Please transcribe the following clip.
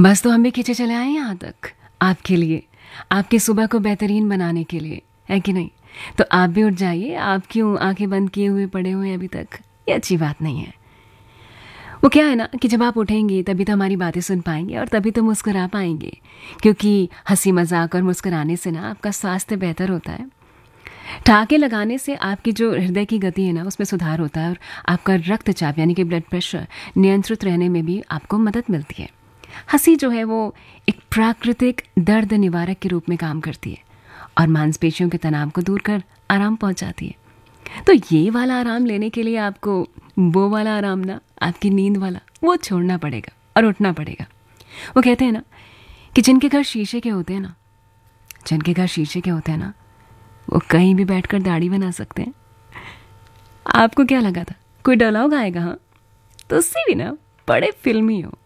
बस तो हम भी खींचे चले आए यहाँ तक आपके लिए, आपकी सुबह को बेहतरीन बनाने के लिए, है कि नहीं? तो आप भी उठ जाइए। आप क्यों आंखें बंद किए हुए पड़े हुए हैं अभी तक? ये अच्छी बात नहीं है। वो क्या है ना कि जब आप उठेंगे तभी तो हमारी बातें सुन पाएंगे और तभी तो मुस्कुरा पाएंगे, क्योंकि हंसी मजाक और मुस्कुराने से ना आपका स्वास्थ्य बेहतर होता है। ठहाके लगाने से आपकी जो हृदय की गति है ना उसमें सुधार होता है और आपका रक्तचाप यानी कि ब्लड प्रेशर नियंत्रित रहने में भी आपको मदद मिलती है। हंसी जो है वो एक प्राकृतिक दर्द निवारक के रूप में काम करती है और मांसपेशियों के तनाव को दूर कर आराम पहुंचाती है। तो ये वाला आराम लेने के लिए आपको वो वाला आराम ना, आपकी नींद वाला, वो छोड़ना पड़ेगा और उठना पड़ेगा। वो कहते हैं ना कि जिनके घर शीशे के होते हैं ना, जिनके घर शीशे के होते हैं ना, वो कहीं भी बैठकर दाढ़ी बना सकते हैं। आपको क्या लगा था कोई डायलॉग आएगा? हाँ, तो उससे भी ना बड़े फिल्मी हो।